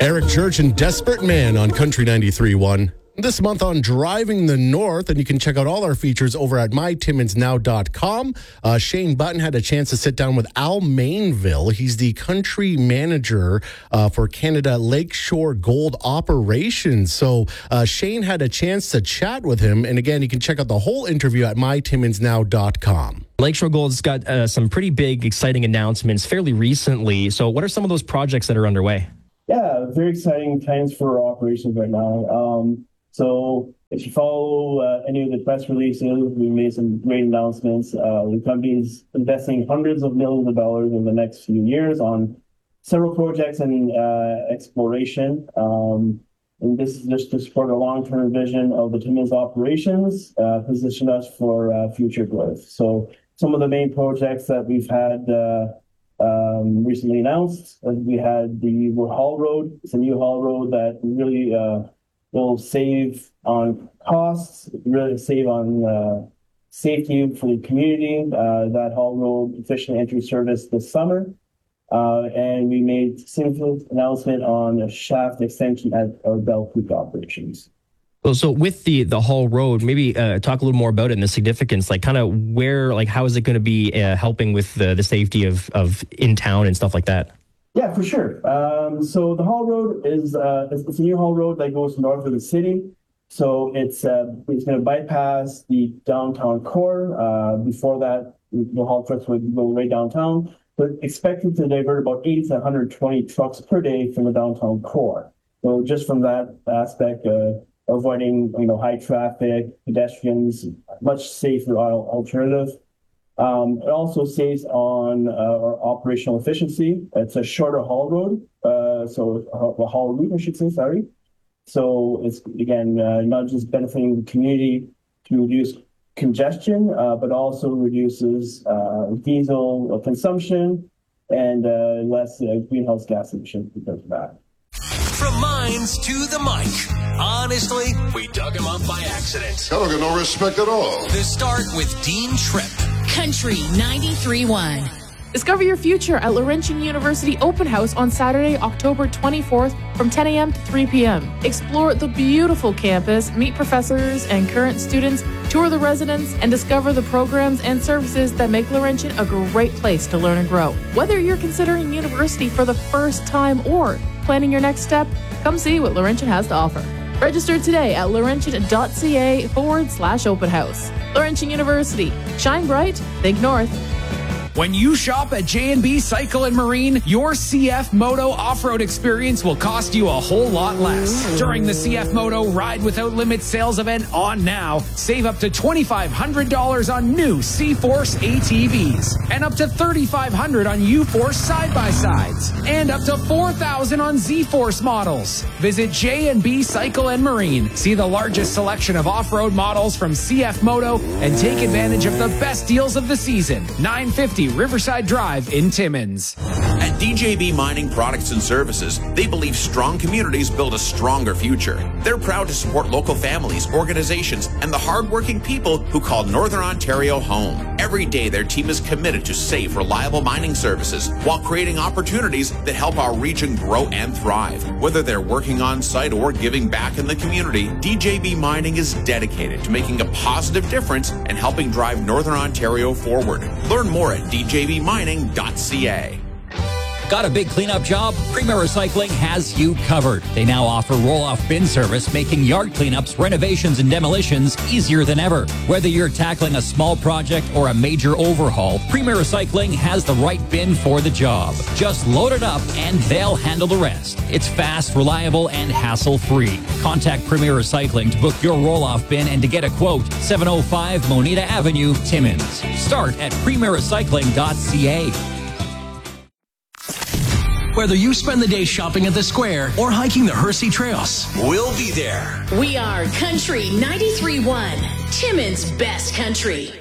Eric Church and Desperate Man on Country 93.1. This month on Driving the North, and you can check out all our features over at mytimmonsnow.com. Shane Button had a chance to sit down with Al Mainville. He's the country manager for Canada Lakeshore Gold Operations. So Shane had a chance to chat with him. And again, you can check out the whole interview at mytimmonsnow.com. Lakeshore Gold's got some pretty big, exciting announcements fairly recently. So what are some of those projects that are underway? Yeah, very exciting times for our operations right now. So if you follow any of the press releases, we made some great announcements. The company is investing hundreds of millions of dollars in the next few years on several projects and exploration. And this is just to support a long-term vision of the Timmins operations, position us for future growth. So some of the main projects that we've had recently announced, we had the Haul Road. It's a new haul road that really will save on costs, really save on safety for the community. That haul road officially entered service this summer. And we made significant announcement on a shaft extension at our Bell Creek operations. So with the Haul Road, maybe talk a little more about it and the significance, like kind of where, like how is it going to be helping with the safety of in town and stuff like that? Yeah, for sure. So the Haul Road is it's a new haul road that goes north of the city. So it's going to bypass the downtown core. Before that, the haul trucks would go right downtown. But expected to divert about 80 to 120 trucks per day from the downtown core. So just from that aspect, avoiding high traffic, pedestrians, much safer alternative. It also saves on our operational efficiency. It's a shorter haul road, so a haul route, I should say, sorry. So it's, again, not just benefiting the community to reduce congestion, but also reduces diesel consumption and less greenhouse gas emissions because of that. From mines to the mic. Honestly, we dug him up by accident. I don't get no respect at all. The Start with Dean Tripp. Country 93.1. Discover your future at Laurentian University Open House on Saturday, October 24th from 10 a.m. to 3 p.m. Explore the beautiful campus, meet professors and current students, tour the residents, and discover the programs and services that make Laurentian a great place to learn and grow. Whether you're considering university for the first time or planning your next step, come see what Laurentian has to offer. Register today at laurentian.ca/open house. Laurentian University. Shine bright, think north. When you shop at J&B Cycle and Marine, your CF Moto off-road experience will cost you a whole lot less. During the CF Moto Ride Without Limits sales event on now, save up to $2,500 on new C-Force ATVs and up to $3,500 on U-Force side-by-sides and up to $4,000 on Z-Force models. Visit J&B Cycle and Marine. See the largest selection of off-road models from CF Moto and take advantage of the best deals of the season. 950 Riverside Drive in Timmins. At DJB Mining Products and Services, they believe strong communities build a stronger future. They're proud to support local families, organizations, and the hardworking people who call Northern Ontario home. Every day, their team is committed to safe, reliable mining services while creating opportunities that help our region grow and thrive. Whether they're working on site or giving back in the community, DJB Mining is dedicated to making a positive difference and helping drive Northern Ontario forward. Learn more at djbmining.ca. Got a big cleanup job? Premier Recycling has you covered. They now offer roll-off bin service, making yard cleanups, renovations, and demolitions easier than ever. Whether you're tackling a small project or a major overhaul, Premier Recycling has the right bin for the job. Just load it up and they'll handle the rest. It's fast, reliable, and hassle-free. Contact Premier Recycling to book your roll-off bin and to get a quote. 705 Moneta Avenue, Timmins. Start at premierrecycling.ca. Whether you spend the day shopping at the square or hiking the Hersey Trails, we'll be there. We are Country 93.1, Timmins' best country.